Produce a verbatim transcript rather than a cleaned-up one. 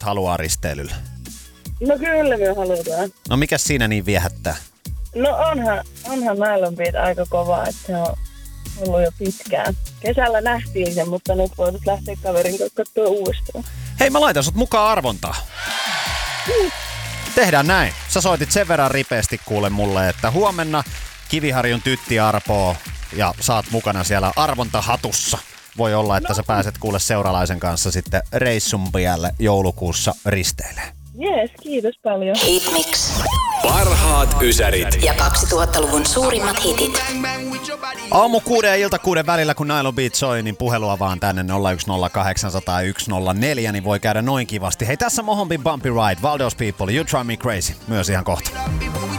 haluaa risteilyllä? No kyllä me halutaan. No mikäs siinä niin viehättää? No onhan, onhan Nylon Beat aika kova, että se on ollut jo pitkään. Kesällä nähtiin sen, mutta nyt voisit lähteä kaverin kanssa katsoa uudestaan. Hei, mä laitan sut mukaan arvontaa. Mm. Tehdään näin. Sä soitit sen verran ripeästi kuule mulle, että huomenna Kiviharjun tytti arpoo ja saat mukana siellä arvontahatussa. Voi olla, että no. sä pääset kuule seuralaisen kanssa sitten reissun päälle joulukuussa risteilemään. Jees, kiitos paljon. Hitmix. Parhaat ysärit. Ja kaksituhattaluvun suurimmat hitit. Aamu kuuden ja ilta kuuden välillä, kun Nylon Beat soi, niin puhelua vaan tänne nolla yksi nolla kahdeksan nolla nolla yksi nolla neljä, niin voi käydä noin kivasti. Hei, tässä Mohombin Bumpy Ride, Valdos People, You Drive Me Crazy, myös ihan kohta.